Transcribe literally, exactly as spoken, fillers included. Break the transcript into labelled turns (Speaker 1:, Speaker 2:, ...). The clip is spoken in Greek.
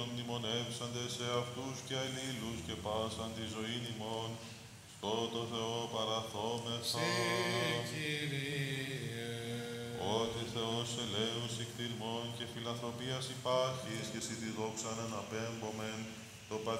Speaker 1: Κύριον μνημονεύσαντες σε αυτούς και αλλήλους και πάσαν τη ζωήν ημών, στο το Θεό παραθόμεθα.
Speaker 2: Σε Κύριε.
Speaker 1: Ότι Θεός ελέους εκδηλμών και φιλανθρωπίας υπάρχεις και εσύ τη δόξαν αναπέμπομεν, το